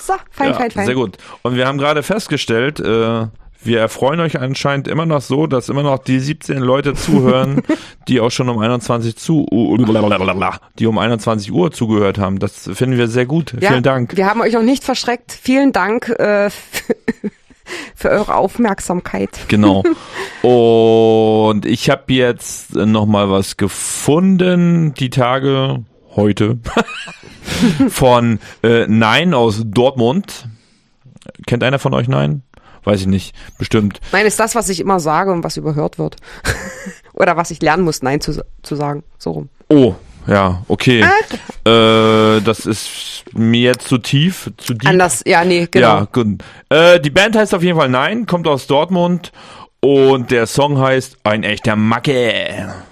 So, fein. Sehr gut. Und wir haben gerade festgestellt, wir erfreuen euch anscheinend immer noch so, dass immer noch die 17 Leute zuhören, die auch schon um 21 Uhr zugehört haben. Das finden wir sehr gut. Ja, vielen Dank. Wir haben euch noch nicht verschreckt. Vielen Dank für eure Aufmerksamkeit. Genau. Und ich habe jetzt noch mal was gefunden, die Tage, heute, von Nein aus Dortmund. Kennt einer von euch Nein? Weiß ich nicht, bestimmt. Nein, ist das, was ich immer sage und was überhört wird. Oder was ich lernen muss, Nein zu sagen. So rum. Oh, ja, okay. Das ist mir jetzt zu tief, zu deep. Anders, ja, nee, genau. Ja, gut. Die Band heißt auf jeden Fall Nein, kommt aus Dortmund und der Song heißt Ein echter Macke.